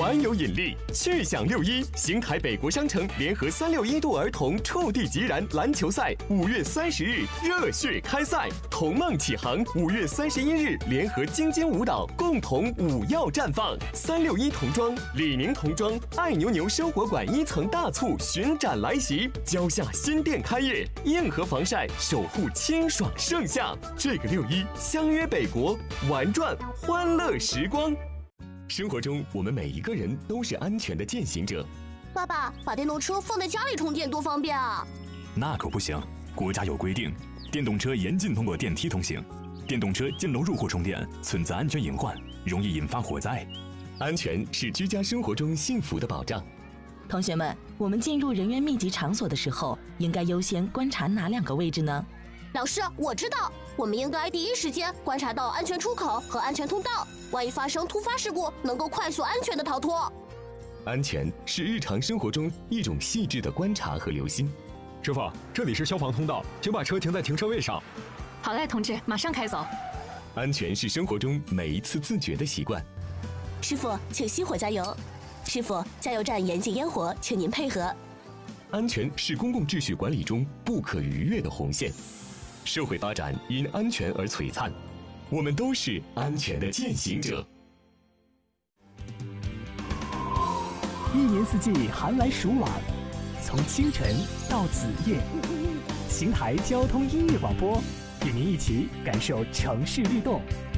玩有引力，趣享6·1，邢台北国商城联合361度儿童触地即燃篮球赛5月30日热血开赛，童梦启航5月31日联合京津舞蹈共同舞耀绽放。361童装、李宁童装、爱牛牛生活馆1层大促巡展来袭，蕉下新店开业，硬核防晒守护清爽盛夏。这个6·1，相约北国，玩转欢乐时光。生活中，我们每一个人都是安全的践行者。 爸爸，把电动车放在家里充电多方便啊！ 那可不行，国家有规定，电动车严禁通过电梯通行，电动车进楼入户充电存在安全隐患，容易引发火灾。 安全是居家生活中幸福的保障。 同学们，我们进入人员密集场所的时候，应该优先观察哪2个位置呢？ 老师，我知道，我们应该第一时间观察到安全出口和安全通道，万一发生突发事故，能够快速安全的逃脱。 安全是日常生活中一种细致的观察和留心。 师傅，这里是消防通道，请把车停在停车位上。 好嘞，同志，马上开走。 安全是生活中每一次自觉的习惯。 师傅，请熄火加油。师傅，加油站严禁烟火，请您配合。 安全是公共秩序管理中不可逾越的红线。社会发展因安全而璀璨，我们都是安全的践行者。 一年四季寒来暑往，从清晨到子夜，邢台交通音乐广播与您一起感受城市律动。